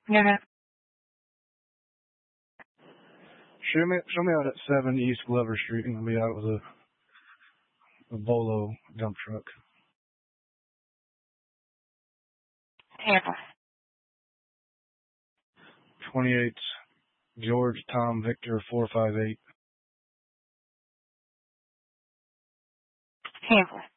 Yeah. Show me out at 7 East Glover Street, and I'll be out with a Bolo dump truck. Tampa. 28 George Tom Victor 458. Tampa.